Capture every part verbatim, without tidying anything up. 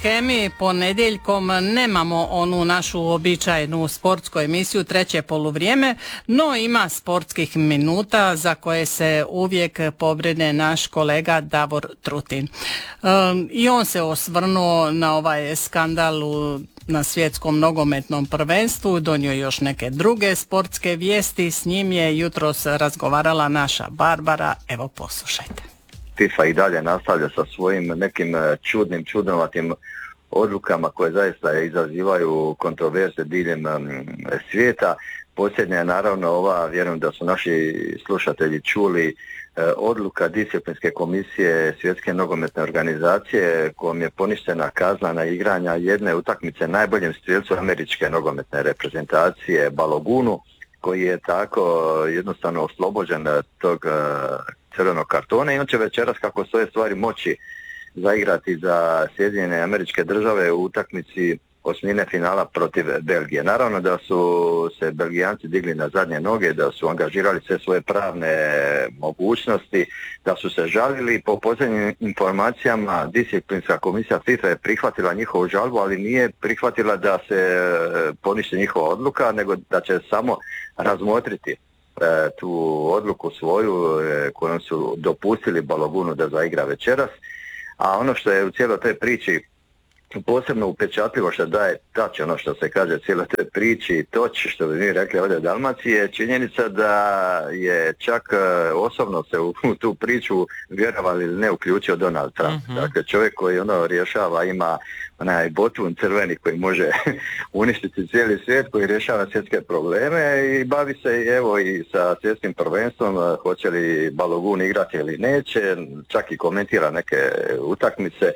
shemi ponedjeljkom nemamo onu našu uobičajenu sportsku emisiju treće poluvrijeme, no ima sportskih minuta za koje se uvijek pobrine naš kolega Davor Trutin. Um, I on se osvrnuo na ovaj skandal u na svjetskom nogometnom prvenstvu, donio još neke druge sportske vijesti, s njim je jutros razgovarala naša Barbara, evo poslušajte. FIFA i dalje nastavlja sa svojim nekim čudnim, čudnovatim odlukama koje zaista izazivaju kontroverze diljem svijeta. Posljednja je naravno ova, vjerujem da su naši slušatelji čuli, odluka disciplinske komisije Svjetske nogometne organizacije kojom je poništena kazna na igranja jedne utakmice najboljem strijelcu američke nogometne reprezentacije Balogunu, koji je tako jednostavno oslobođen tog crvenog kartona i on će večeras, kako stoje stvari, moći zaigrati za Sjedinjene Američke Države u utakmici osmine finala protiv Belgije. Naravno da su se Belgijanci digli na zadnje noge, da su angažirali sve svoje pravne mogućnosti, da su se žalili. Po posljednjim informacijama disciplinska komisija FIFA je prihvatila njihovu žalbu, ali nije prihvatila da se poništi njihova odluka, nego da će samo razmotriti tu odluku svoju kojom su dopustili Balogunu da zaigra večeras. A ono što je u cijeloj toj priči posebno upečatljivo, što daje tač, ono što se kaže cijeloj toj priči, toč, što bi mi rekli ovdje u Dalmaciji, je činjenica da je čak osobno se u tu priču, vjerovali ili ne, uključio Donald Trump. Uh-huh. Dakle, čovjek koji ono rješava, ima onaj botun crveni koji može uništiti cijeli svijet, koji rješava svjetske probleme i bavi se evo i sa svjetskim prvenstvom, hoće li Balogun igrati ili neće, čak i komentira neke utakmice.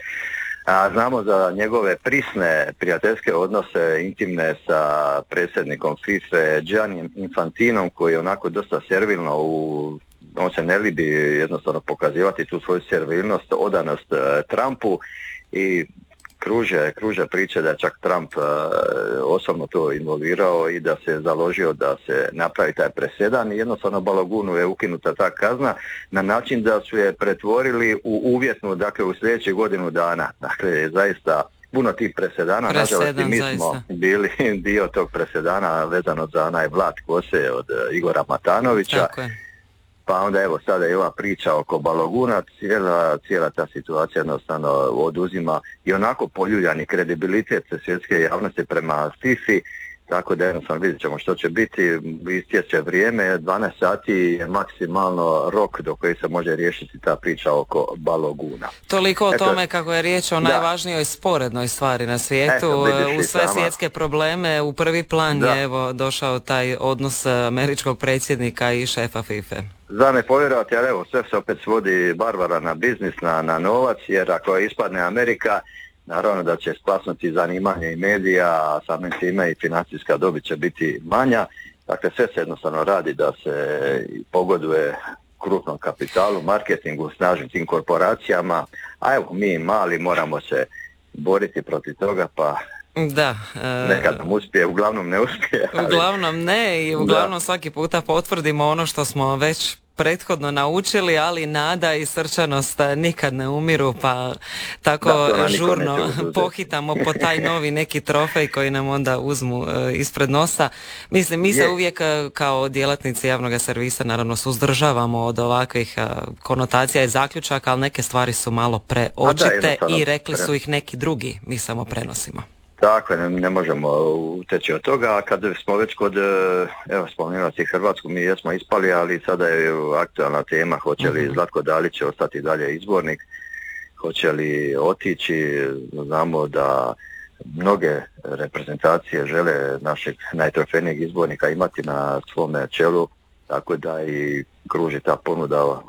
A znamo za njegove prisne prijateljske odnose intimne sa predsjednikom FIFA Giannim Infantinom, koji je onako dosta servilno, u, on se ne libi jednostavno pokazivati tu svoju servilnost, odanost uh, Trumpu i kruže, kruže priče da je čak Trump uh, osobno to involvirao i da se založio da se napravi taj presedan i jednostavno Balogunu je ukinuta ta kazna na način da su je pretvorili u uvjetnu, dakle u sljedećih godinu dana. Dakle, zaista puno tih presedana, nažalost i mi smo zaista bili dio tog presedana vezano za onaj Vlad kose od uh, Igora Matanovića. Tako je. Pa onda evo sada je ova priča oko Baloguna, cijela, cijela ta situacija jednostavno oduzima i onako poljuljani kredibilitet svjetske javnosti prema FIFA-i, tako da jednostavno vidjet ćemo što će biti, istječe vrijeme, dvanaest sati je maksimalno rok do koji se može riješiti ta priča oko Baloguna. Toliko o Eto, tome kako je riječ o najvažnijoj sporednoj stvari na svijetu. Eto, u sve sama. svjetske probleme u prvi plan da. je evo došao taj odnos američkog predsjednika i šefa FIFA. Za ne povjerovati, ali evo sve se opet svodi, Barbara, na biznis, na, na novac, jer ako ispadne Amerika, naravno da će splasnuti zanimanje i medija, a samim time i financijska dobit će biti manja. Dakle, sve se jednostavno radi da se pogoduje krupnom kapitalu, marketingu, snažnim tim korporacijama, a evo mi mali moramo se boriti protiv toga, pa da, e... nekad nam uspije, uglavnom ne uspije. Ali... Uglavnom ne i uglavnom da. svaki puta potvrdimo ono što smo već prethodno naučili, ali nada i srčanost nikad ne umiru, pa tako da, žurno pohitamo po taj novi neki trofej koji nam onda uzmu e, ispred nosa. Mislim, mi se je. uvijek kao djelatnici javnog servisa naravno suzdržavamo od ovakvih a, konotacija i zaključaka, ali neke stvari su malo preočite da, i rekli su ih neki drugi, mi samo prenosimo. Tako, ne, ne možemo uteći od toga, a kad smo već kod, evo spomenuti Hrvatsku, mi jesmo ispali, ali sada je aktualna tema, hoće li Zlatko Dalić ostati dalje izbornik, hoće li otići, znamo da mnoge reprezentacije žele našeg najtrofejnijeg izbornika imati na svome čelu, tako da i kruži ta ponuda od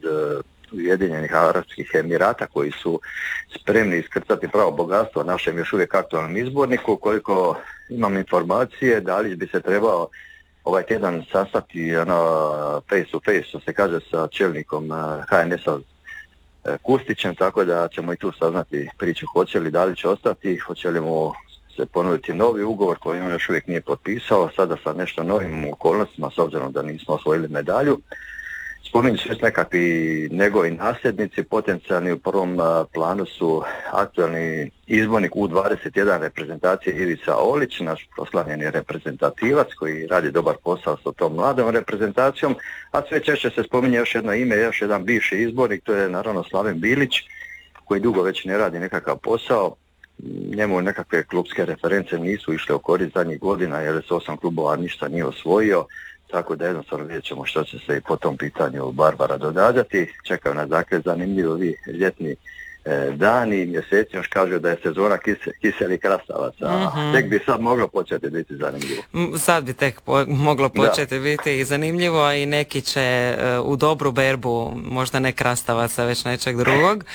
Ujedinjenih Arapskih Emirata koji su spremni iskrcati pravo bogatstvo našem još uvijek aktualnom izborniku. Koliko imam informacije, Dalić bi se trebao ovaj tjedan sastati ono, face to face, što se kaže, sa čelnikom H N S-a Kustićem, tako da ćemo i tu saznati priču hoće li Dalić ostati, hoće li mu se ponuditi novi ugovor koji on još uvijek nije potpisao, sada sa nešto novim okolnostima s obzirom da nismo osvojili medalju. spominju se nekakvi njegovi nasljednici, potencijalni. U prvom planu su aktualni izbornik U dvadeset jedan reprezentacije Ivica Olić, naš proslavljeni reprezentativac koji radi dobar posao sa tom mladom reprezentacijom, a sve češće se spominje još jedno ime, još jedan bivši izbornik, to je naravno Slaven Bilić, koji dugo već ne radi nekakav posao. Njemu nekakve klubske reference nisu išle u korist zadnjih godina jer se osam klubova ništa nije osvojio, tako da jednostavno vidjet ćemo što će se i po tom pitanju Barbara događati. Čekaju nas dakle zanimljivi ljetni e, dani, mjeseci, još kažu da je sezona kise, kiselih krastavaca, mm-hmm. tek bi sad moglo početi biti zanimljivo. Sad bi tek po, moglo početi da. biti i zanimljivo, a i neki će uh, u dobru berbu, možda ne krastavaca, već nečeg drugog.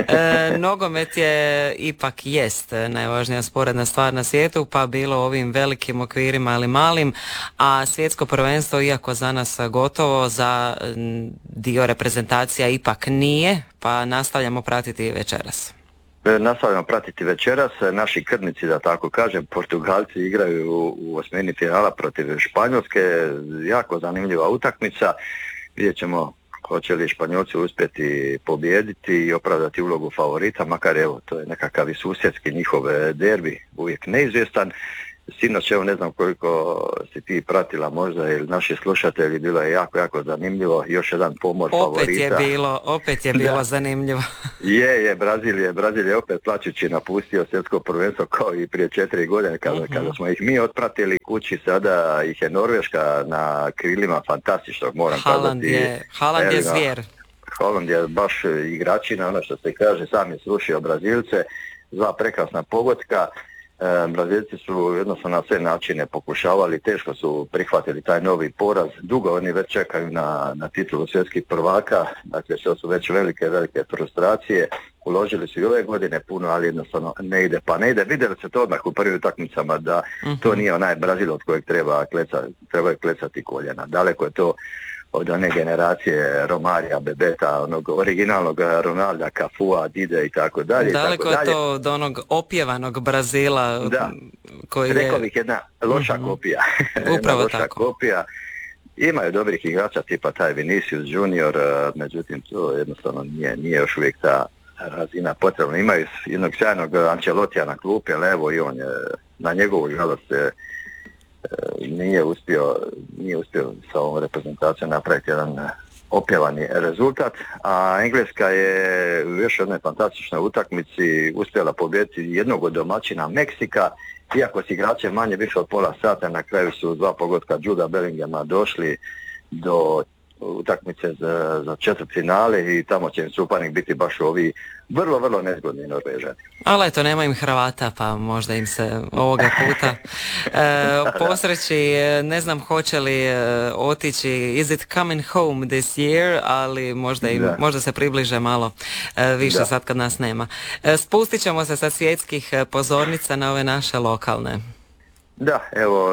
e, nogomet je ipak jest najvažnija sporedna stvar na svijetu, pa bilo ovim velikim okvirima ili malim, a svjetsko prvenstvo, iako za nas gotovo, za dio reprezentacija ipak nije, pa nastavljamo pratiti večeras. Nastavljamo pratiti večeras. Naši krvnici, da tako kažem, Portugalci igraju u osmini finala protiv Španjolske. Jako zanimljiva utakmica. Vidjet ćemo hoće li Španjolci uspjeti pobijediti i opravdati ulogu favorita, makar evo, to je nekakav i susjedski njihov derbi, uvijek neizvjestan. Sinoć, evo ne znam koliko si ti pratila možda ili naši slušatelji, bilo je jako, jako zanimljivo, još jedan pomor opet favorita. Je bilo, opet je bilo zanimljivo. Je, je, Brazil je, Brazil je opet plaćući napustio svjetsko prvenstvo kao i prije četiri godine kada, uh-huh. kada smo ih mi otpratili kući, sada ih je Norveška na krilima fantastičnog, moram Haaland kazati. Je, Haaland je zvijer. Haaland je baš igračina, ono što se kaže, sam je srušio Brazilce, dva prekrasna pogotka. E, Brazilci su jednostavno na sve načine pokušavali, teško su prihvatili taj novi poraz, dugo oni već čekaju na, na titulu svjetskih prvaka, dakle što su već velike, velike frustracije, uložili su i ove godine puno, ali jednostavno ne ide, pa ne ide, vidjeli se to odmah u prvim utakmicama da uh-huh. to nije onaj Brazil od kojeg treba kleca, trebaju klecati koljena, daleko je to od one generacije Romarija, Bebeta, onog originalnog Ronalda, Cafua, Dide i tako dalje. Daleko je to od onog opjevanog Brazila. Da, koji rekao je... bih jedna loša mm-hmm. kopija. Upravo loša tako. Kopija. Imaju dobrih igrača tipa taj Vinicius Junior, međutim to jednostavno nije, nije još uvijek ta razina potrebna. Imaju jednog sjajnog Ancelotija na klupi, ali evo i on je na njegovu žalost nije uspio, nije uspio sa ovom reprezentacijom napraviti jedan opjevani rezultat, a Engleska je u još jednoj fantastičnoj utakmici uspjela pobijediti jednog od domaćina Meksika, iako s igračem manje više od pola sata, na kraju su dva pogotka Juda Bellinghama došli do utakmice za, za četvrt finale i tamo će im suparnik biti baš ovi vrlo, vrlo nezgodni Norvežani. Ali eto, nema im Hrvata, pa možda im se ovoga puta e, posreći. Ne znam hoće li e, otići Is it coming home this year, ali možda, im, možda se približe malo e, više da. Sad kad nas nema. E, spustit ćemo se sa svjetskih pozornica na ove naše lokalne. Da, evo,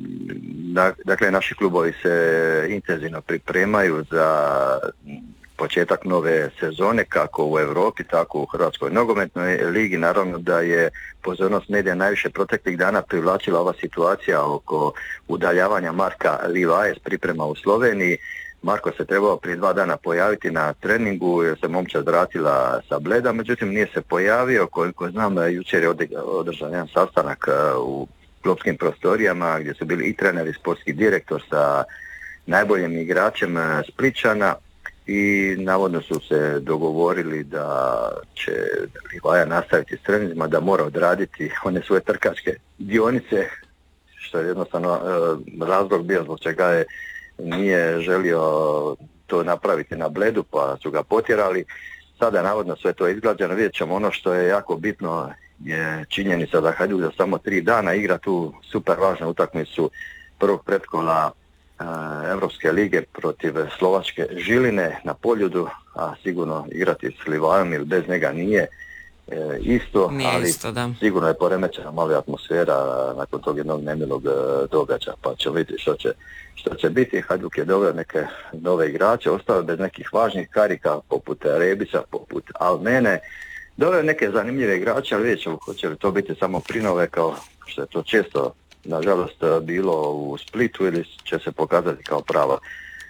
dakle naši klubovi se intenzivno pripremaju za početak nove sezone, kako u Europi, tako u Hrvatskoj nogometnoj ligi. Naravno da je pozornost medija najviše proteklih dana privlačila ova situacija oko udaljavanja Marka Livaje s priprema u Sloveniji. Marko se trebao prije dva dana pojaviti na treningu jer se momčad vratila sa Bleda, međutim nije se pojavio. Koliko znam, jučer je održan jedan sastanak u klubskim prostorijama gdje su bili i trener i sportski direktor sa najboljim igračem Splićana i navodno su se dogovorili da će Livaja nastaviti s treningima, da mora odraditi one svoje trkačke dionice, što je jednostavno e, razlog bio zbog čega je nije želio to napraviti na Bledu, pa su ga potjerali. Sada navodno sve to izgrađeno, vidjet ćemo. Ono što je jako bitno je činjenica da Hajduk za samo tri dana igra tu super važnu utakmicu prvog pretkola e, Europske lige protiv slovačke Žiline na Poljudu, a sigurno igrati s Livajom ili bez njega nije e, isto, nije ali isto, da. Sigurno je poremećena malo atmosfera nakon tog jednog nemilog e, događaja, pa će vidjeti što će, što će biti. Hajduk je doveo neke nove igrače, ostao bez nekih važnih karika poput Rebića, poput Almene. Doveo neke zanimljive igrače, ali vidjet ćemo hoće li to biti samo prinove kao što je to često nažalost bilo u Splitu ili će se pokazati kao prava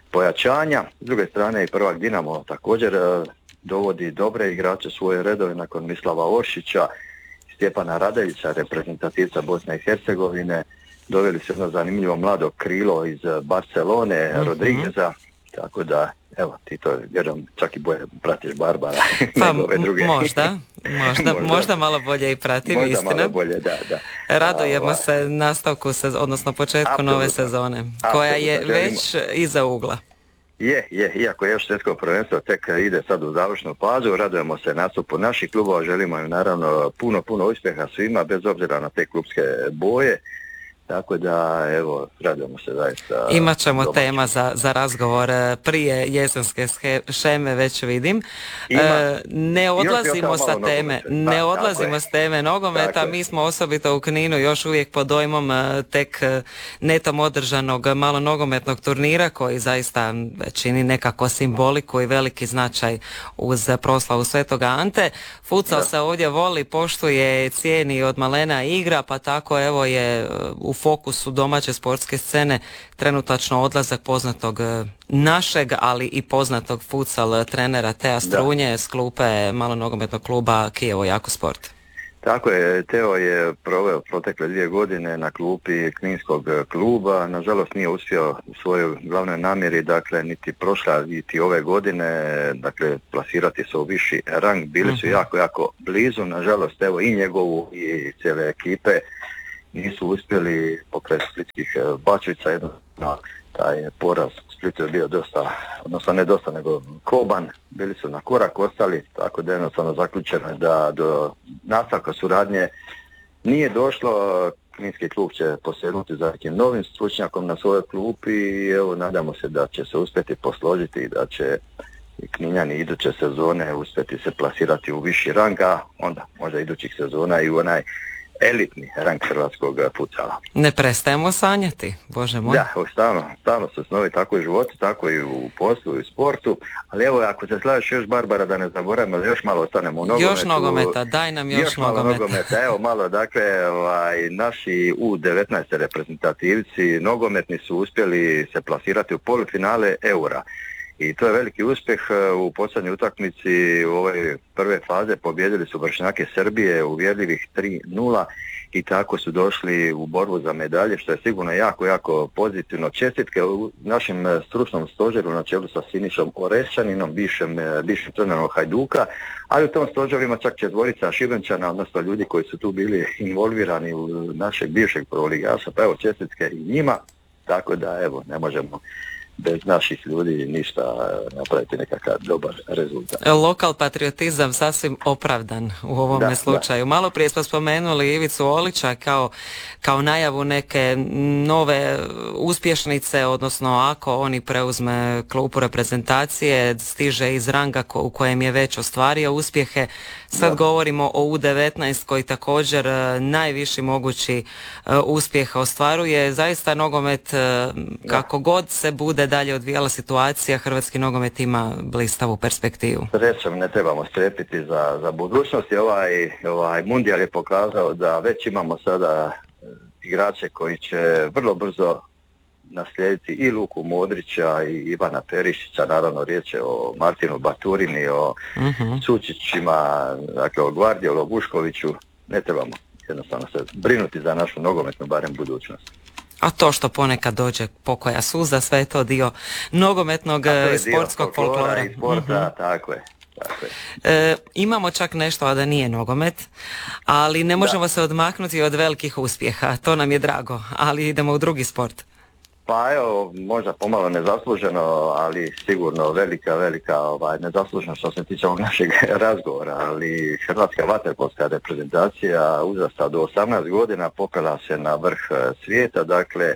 pojačanja. S druge strane i prvak Dinamo također dovodi dobre igrače svoje redove nakon Mislava Oršića, Stjepana Radeljića, reprezentativca Bosne i Hercegovine. Doveli su jedno zanimljivo mlado krilo iz Barcelone, mm-hmm. Rodrigueza, tako da, evo, ti to vjerujem čak i bolje pratiš Barbara pa, nego ove druge. Možda, možda, možda, možda malo bolje i pratim, možda istina. Malo bolje, da, da. Radujemo A, se nastavku, sez, odnosno početku apsolutno, nove sezone, koja je apsolutno, već iza ugla. Je, je, iako je još svjetsko prvenstvo tek ide sad u završnu fazu, radujemo se nastupu naših klubova, želimo im naravno puno, puno uspjeha svima, bez obzira na te klubske boje. Tako da, evo, radujemo se zaista. Imat ćemo domaći. tema za, za razgovor prije jesenske šeme, već vidim. Ima. E, ne odlazimo sa teme, nogometa. ne Da, odlazimo s teme nogometa, tako mi je. smo osobito u Kninu još uvijek pod dojmom tek netom održanog malo nogometnog turnira koji zaista čini nekako simboliku i veliki značaj uz proslavu Svetoga Ante. Futsal da. se ovdje voli, poštuje, cijeni od malena igra, pa tako evo je u fokusu domaće sportske scene trenutačno odlazak poznatog našeg, ali i poznatog futsal trenera Tea Strunje s klupe malo nogometnog kluba Kijevo Jako Sport. Tako je, Teo je proveo protekle dvije godine na klupi kninskog kluba, nažalost nije uspio u svojoj glavnoj namjeri, dakle niti prošla niti ove godine, dakle plasirati se u viši rang, bili su jako, jako blizu, nažalost evo i njegovu i cijele ekipe nisu uspjeli pokraj splitskih Bačvica, jednostavno taj poraz u Splitu je bio dosta, odnosno ne dosta nego koban, bili su na korak ostali, tako da jednostavno zaključeno je da do nastavka suradnje nije došlo. Kninski klub će posegnuti za nekim novim stručnjakom na svojoj klupi i evo nadamo se da će se uspjeti posložiti i da će Kninjani iduće sezone uspjeti se plasirati u viši rang, a onda možda idućih sezona i u onaj elitni rang hrvatskog futsala. Ne prestajemo sanjati, Bože moj. Da, stalno, stalno su snovi tako i u životu, tako i u poslu i u sportu, ali evo ako se slažeš još Barbara da ne zaboravimo da još malo ostanemo u nogometu. Još nogometa, daj nam još, još nogometa. Malo nogometa. Evo malo, dakle, ovaj, naši U devetnaest reprezentativci nogometni su uspjeli se plasirati u polufinale Eura. I to je veliki uspjeh. U posljednjoj utakmici u ove prve faze pobijedili su vršnjake Srbije uvjerljivih tri nula i tako su došli u borbu za medalje, što je sigurno jako, jako pozitivno. Čestitke u našem stručnom stožeru na čelu sa Sinišom Orešćaninom, bivšem, bivšem trenerom Hajduka, ali u tom stožeru ima čak četvorica Šibenčana, odnosno ljudi koji su tu bili involvirani u našeg bivšeg prvoligaša, pa evo čestitke i njima, tako da evo ne možemo bez naših ljudi ništa napraviti nekakav dobar rezultat. Lokal patriotizam sasvim opravdan u ovome da, slučaju. Da. Malo prije smo spomenuli Ivicu Olića kao, kao najavu neke nove uspješnice, odnosno ako oni preuzme klubu reprezentacije, stiže iz ranga ko, u kojem je već ostvario uspjehe. Sad da. govorimo o U devetnaest koji također najviši mogući uspjeh ostvaruje. Zaista nogomet, kako da. god se bude dalje odvijala situacija, hrvatski nogomet ima blistavu perspektivu. Srećom, ne trebamo strepiti za, za budućnost i ovaj, ovaj mundijal je pokazao da već imamo sada igrače koji će vrlo brzo naslijediti i Luku Modrića i Ivana Perišića, naravno riječ je o Martinu Baturini, o uh-huh. Sučićima, dakle o Gvardiolu, o Buškoviću, ne trebamo jednostavno se brinuti za našu nogometnu barem budućnost. A to što ponekad dođe pokoja suza, sve je to dio nogometnog i sportskog folklora. I sporta, uh-huh. tako je. Tako je. E, imamo čak nešto, a da nije nogomet, ali ne možemo da. se odmaknuti od velikih uspjeha, to nam je drago, ali idemo u drugi sport. Pa evo, možda pomalo nezasluženo, ali sigurno velika, velika ovaj, nezasluženo što se tiče ovog našeg razgovora, ali hrvatska vaterpolska reprezentacija uzrasta do osamnaest godina popela se na vrh svijeta, dakle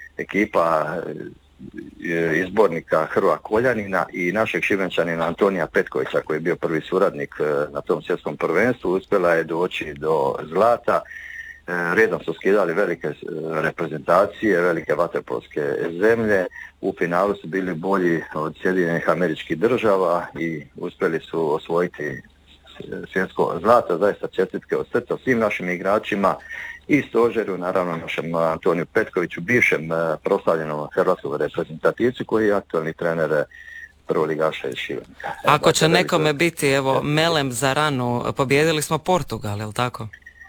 ekipa izbornika Hrva Koljanina i našeg Šibenčanina Antonija Petkovića koji je bio prvi suradnik na tom svjetskom prvenstvu, uspjela je doći do zlata. Redom su skidali velike reprezentacije, velike vaterpolske zemlje, u finalu su bili bolji od Sjedinjenih Američkih Država i uspjeli su osvojiti svjetsko zlato, zaista čestitke od srca svim našim igračima i stožeru, naravno našem Antoniju Petkoviću, bivšem proslavljenom hrvatskom reprezentativcu koji je aktualni trener prvoligaša iz Šibenika. Ako će nekome biti, evo, melem za ranu, pobijedili smo Portugal, je li tako?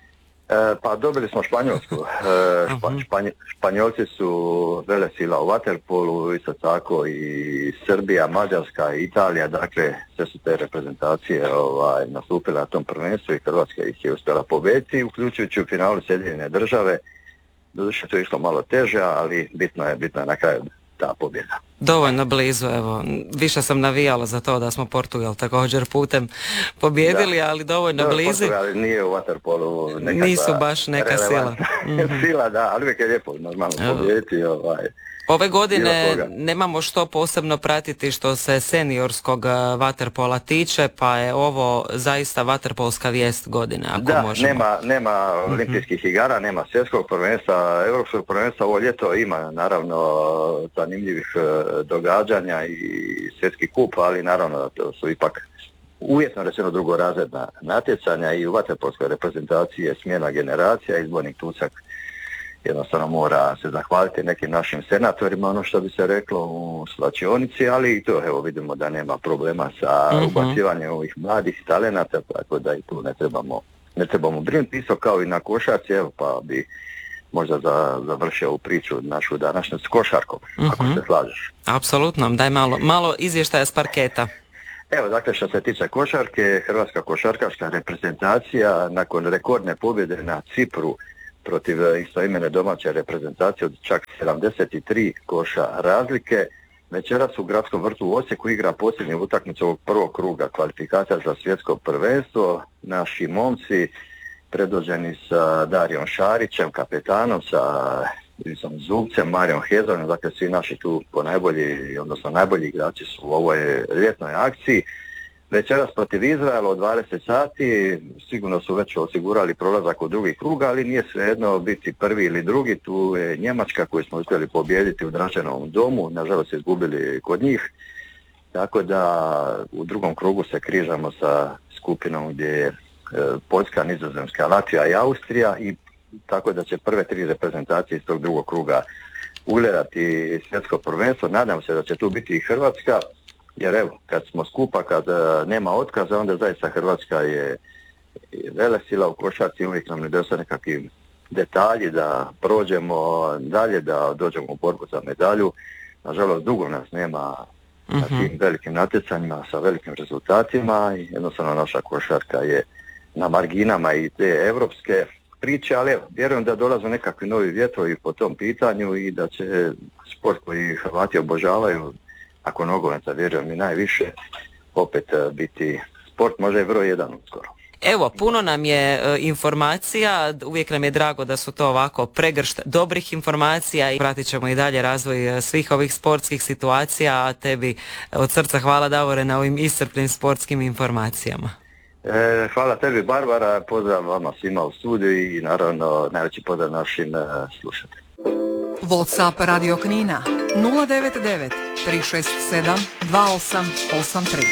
E, pa dobili smo Španjolsku. E, špa, španj, Španjolci su velesila u vaterpolu, isto tako i Srbija, Mađarska, Italija, dakle sve su te reprezentacije ovaj, nastupile na tom prvenstvu i Hrvatska ih je uspjela pobijediti, uključujući u finalu Sjedinjene Države. Doduše to je išlo malo teže, ali bitno je, bitno je na kraju ta pobjeda. Dovoljno blizu, evo, više sam navijala za to da smo Portugal također putem pobjedili, da. Ali dovoljno Dobar, blizu. Portugal nije u vaterpolu nekakva nisu baš neka sila. Mm-hmm. Sila, da, ali uvijek je lijepo normalno pobijediti. Ovaj. Ove godine nemamo što posebno pratiti što se seniorskog vaterpola tiče, pa je ovo zaista vaterpolska vijest godine, ako da, možemo. nema, nema olimpijskih mm-hmm. igara, nema svjetskog prvenstva, europskog prvenstva, ovo ljeto ima naravno zanimljivih događanja i svjetski kup, ali naravno da to su ipak uvjetno rečeno drugorazredna natjecanja i u vaterpolskoj reprezentaciji je smjena generacija, izbornik Tucak jednostavno mora se zahvaliti nekim našim senatorima, ono što bi se reklo u slačionici, ali i to evo vidimo da nema problema sa mm-hmm. ubacivanjem ovih mladih talenata, tako da i tu ne trebamo, ne trebamo brinuti, isto kao i na košarci, evo pa bi možda za, završio ovu priču našu današnju s košarkom, mm-hmm. ako se slažeš. Apsolutno, daj malo, malo izvještaja s parketa. Evo, dakle, što se tiče košarke, hrvatska košarkaška reprezentacija nakon rekordne pobjede na Cipru protiv istoimene domaće reprezentacije od čak sedamdeset tri koša razlike, večeras u Gradskom vrtu u Osijeku igra posljednju utakmicu ovog prvog kruga kvalifikacija za svjetsko prvenstvo. Naši momci predvođeni sa Darijom Šarićem, kapetanom, sa Ilisom Zubcem, Marijom Hezonom, dakle svi naši tu po najbolji, odnosno najbolji igrači su u ovoj ljetnoj akciji. Večeras protiv Izraela od dvadeset sati, sigurno su već osigurali prolazak u drugi krug, ali nije svejedno biti prvi ili drugi. Tu je Njemačka koju smo uspjeli pobijediti u Draženovom domu, nažalost izgubili kod njih, tako da u drugom krugu se križamo sa skupinom gdje je Poljska, Nizozemska, Latvija i Austrija, i tako da će prve tri reprezentacije iz tog drugog kruga ugledati svjetsko prvenstvo. Nadam se da će tu biti i Hrvatska, jer evo, kad smo skupa, kad uh, nema otkaza, onda zaista Hrvatska je velesila u košarci, uvijek nam nedostaje nekakvi detalji da prođemo dalje, da dođemo u borbu za medalju. Nažalost, dugo nas nema mm-hmm. na tim velikim natjecanjima sa velikim rezultatima i jednostavno naša košarka je na marginama i te evropske priče, ali evo, vjerujem da dolaze nekakvi novi vjetrovi po tom pitanju i da će sport koji Hrvati obožavaju, ako nogometa vjerujem i najviše, opet biti sport možda je broj jedan uskoro. Evo, puno nam je e, informacija, uvijek nam je drago da su to ovako pregršt dobrih informacija i pratit ćemo i dalje razvoj svih ovih sportskih situacija, a tebi od srca hvala, Davore, na ovim iscrpnim sportskim informacijama. E, hvala tebi, Barbara, pozdrav vama svima u studiju i naravno najveći pozdrav našim e, slušateljima. WhatsApp Radio Knina nula devet devet tri šest sedam dva osam osam tri.